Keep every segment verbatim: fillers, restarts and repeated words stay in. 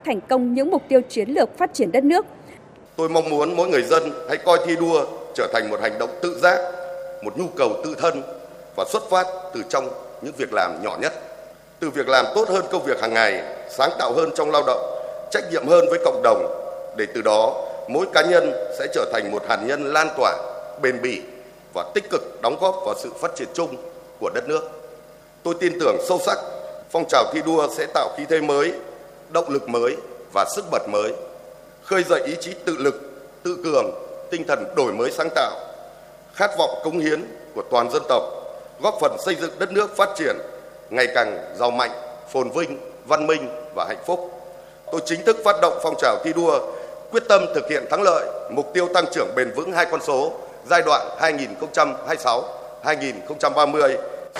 thành công những mục tiêu chiến lược phát triển đất nước. Tôi mong muốn mỗi người dân hãy coi thi đua trở thành một hành động tự giác, một nhu cầu tự thân và xuất phát từ trong những việc làm nhỏ nhất. Từ việc làm tốt hơn công việc hàng ngày, sáng tạo hơn trong lao động, trách nhiệm hơn với cộng đồng, để từ đó mỗi cá nhân sẽ trở thành một hạt nhân lan tỏa, bền bỉ và tích cực đóng góp vào sự phát triển chung của đất nước. Tôi tin tưởng sâu sắc phong trào thi đua sẽ tạo khí thế mới, động lực mới và sức bật mới, khơi dậy ý chí tự lực, tự cường, tinh thần đổi mới sáng tạo, khát vọng cống hiến của toàn dân tộc, góp phần xây dựng đất nước phát triển ngày càng giàu mạnh, phồn vinh, văn minh và hạnh phúc. Tôi chính thức phát động phong trào thi đua, quyết tâm thực hiện thắng lợi mục tiêu tăng trưởng bền vững hai con số giai đoạn hai nghìn không trăm hai mươi sáu đến hai nghìn không trăm ba mươi.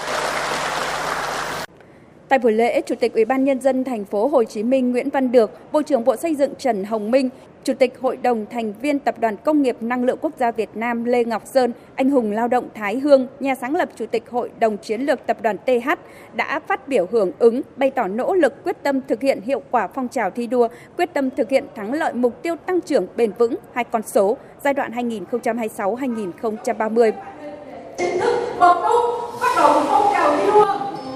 Tại buổi lễ, Chủ tịch Ủy ban Nhân dân thành phố Hồ Chí Minh Nguyễn Văn Được, Bộ trưởng Bộ Xây dựng Trần Hồng Minh, Chủ tịch Hội đồng thành viên Tập đoàn Công nghiệp Năng lượng Quốc gia Việt Nam Lê Ngọc Sơn, anh hùng lao động Thái Hương, nhà sáng lập Chủ tịch Hội đồng Chiến lược Tập đoàn tê hát đã phát biểu hưởng ứng, bày tỏ nỗ lực quyết tâm thực hiện hiệu quả phong trào thi đua, quyết tâm thực hiện thắng lợi mục tiêu tăng trưởng bền vững hai con số giai đoạn hai nghìn không trăm hai mươi sáu đến hai nghìn không trăm ba mươi. Chính thức bật nút bắt đầu phong trào thi đua.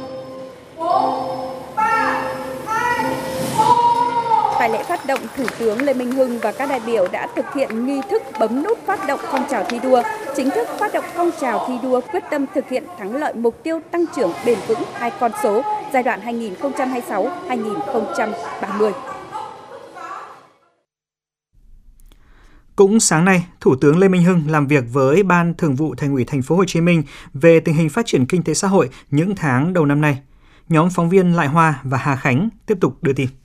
Tại lễ phát động, Thủ tướng Lê Minh Hưng và các đại biểu đã thực hiện nghi thức bấm nút phát động phong trào thi đua, chính thức phát động phong trào thi đua quyết tâm thực hiện thắng lợi mục tiêu tăng trưởng bền vững hai con số giai đoạn hai nghìn không trăm hai mươi sáu đến hai nghìn không trăm ba mươi. Cũng sáng nay, Thủ tướng Lê Minh Hưng làm việc với Ban Thường vụ Thành ủy Thành phố Hồ Chí Minh về tình hình phát triển kinh tế xã hội những tháng đầu năm nay. Nhóm phóng viên Lại Hoa và Hà Khánh tiếp tục đưa tin.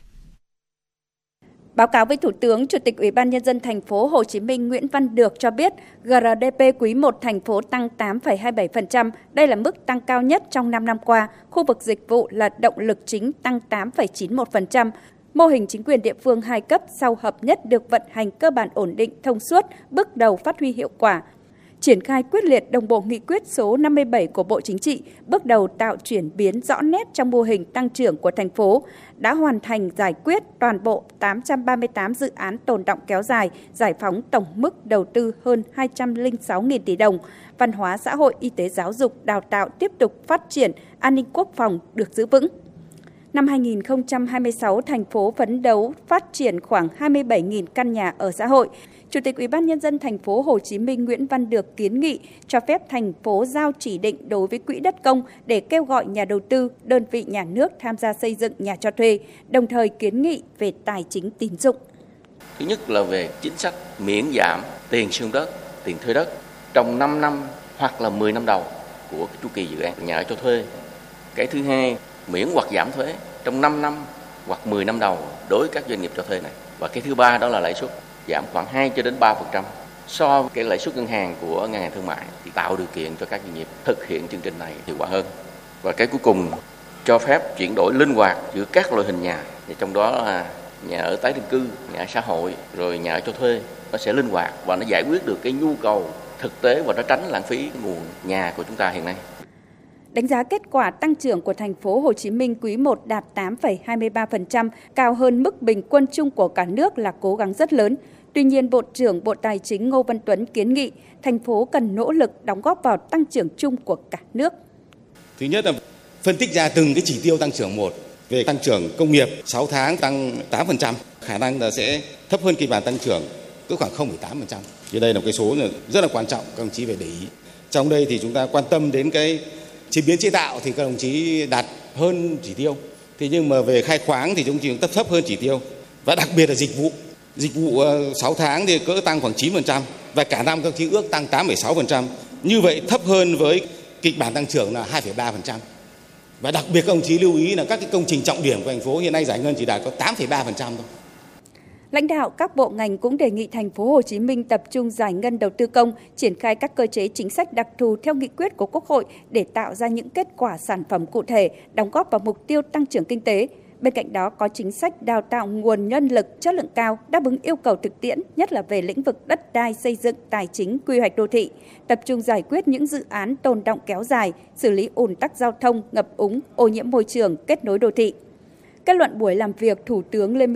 Báo cáo với Thủ tướng, Chủ tịch Ủy ban Nhân dân thành phố Hồ Chí Minh Nguyễn Văn Được cho biết giê rờ đê pê quý một thành phố tăng tám phẩy hai mươi bảy phần trăm. Đây là mức tăng cao nhất trong năm năm qua. Khu vực dịch vụ là động lực chính tăng tám phẩy chín mươi mốt phần trăm. Mô hình chính quyền địa phương hai cấp sau hợp nhất được vận hành cơ bản ổn định, thông suốt, bước đầu phát huy hiệu quả. Triển khai quyết liệt đồng bộ nghị quyết số năm mươi bảy của Bộ Chính trị, bước đầu tạo chuyển biến rõ nét trong mô hình tăng trưởng của thành phố, đã hoàn thành giải quyết toàn bộ tám trăm ba mươi tám dự án tồn đọng kéo dài, giải phóng tổng mức đầu tư hơn hai trăm lẻ sáu nghìn tỷ đồng, văn hóa xã hội, y tế giáo dục, đào tạo tiếp tục phát triển, an ninh quốc phòng được giữ vững. Năm hai nghìn không trăm hai mươi sáu, thành phố phấn đấu phát triển khoảng hai mươi bảy nghìn căn nhà ở xã hội. Chủ tịch Ủy ban Nhân dân thành phố Hồ Chí Minh Nguyễn Văn Được kiến nghị cho phép thành phố giao chỉ định đối với quỹ đất công để kêu gọi nhà đầu tư, đơn vị nhà nước tham gia xây dựng nhà cho thuê, đồng thời kiến nghị về tài chính tín dụng. Thứ nhất là về chính sách miễn giảm tiền sử dụng đất, tiền thuê đất trong năm năm hoặc là mười năm đầu của chu kỳ dự án nhà ở cho thuê. Cái thứ hai, miễn hoặc giảm thuế trong năm năm hoặc mười năm đầu đối với các doanh nghiệp cho thuê này. Và cái thứ ba đó là lãi suất giảm khoảng hai cho đến ba phần trăm so với cái lãi suất ngân hàng của ngân hàng thương mại, thì tạo điều kiện cho các doanh nghiệp thực hiện chương trình này hiệu quả hơn. Và cái cuối cùng, cho phép chuyển đổi linh hoạt giữa các loại hình nhà, thì trong đó là nhà ở tái định cư, nhà ở xã hội, rồi nhà ở cho thuê. Nó sẽ linh hoạt và nó giải quyết được cái nhu cầu thực tế và nó tránh lãng phí nguồn nhà của chúng ta hiện nay. Đánh giá kết quả tăng trưởng của thành phố Hồ Chí Minh quý một đạt tám phẩy hai mươi ba phần trăm, cao hơn mức bình quân chung của cả nước là cố gắng rất lớn. Tuy nhiên, Bộ trưởng Bộ Tài chính Ngô Văn Tuấn kiến nghị thành phố cần nỗ lực đóng góp vào tăng trưởng chung của cả nước. Thứ nhất là phân tích ra từng cái chỉ tiêu tăng trưởng một. Về tăng trưởng công nghiệp sáu tháng tăng tám phần trăm, khả năng là sẽ thấp hơn kịch bản tăng trưởng cứ khoảng không phẩy tám phần trăm. Thì đây là một cái số rất là quan trọng, các đồng chí phải để ý. Trong đây thì chúng ta quan tâm đến cái chế biến chế tạo thì các đồng chí đạt hơn chỉ tiêu. Thế nhưng mà về khai khoáng thì chúng ta thấp hơn chỉ tiêu. Và đặc biệt là dịch vụ. Dịch vụ sáu tháng thì cỡ tăng khoảng chín phần trăm và cả năm các đồng chí ước tăng tám phẩy sáu phần trăm. Như vậy thấp hơn với kịch bản tăng trưởng là hai phẩy ba phần trăm. Và đặc biệt các đồng chí lưu ý là các cái công trình trọng điểm của thành phố hiện nay giải ngân chỉ đạt có tám phẩy ba phần trăm thôi. Lãnh đạo các bộ ngành cũng đề nghị thành phố Hồ Chí Minh tập trung giải ngân đầu tư công, triển khai các cơ chế chính sách đặc thù theo nghị quyết của Quốc hội để tạo ra những kết quả sản phẩm cụ thể, đóng góp vào mục tiêu tăng trưởng kinh tế. Bên cạnh đó có chính sách đào tạo nguồn nhân lực chất lượng cao, đáp ứng yêu cầu thực tiễn, nhất là về lĩnh vực đất đai, xây dựng, tài chính, quy hoạch đô thị, tập trung giải quyết những dự án tồn đọng kéo dài, xử lý ùn tắc giao thông, ngập úng, ô nhiễm môi trường, kết nối đô thị. Kết luận buổi làm việc, Thủ tướng Lê Minh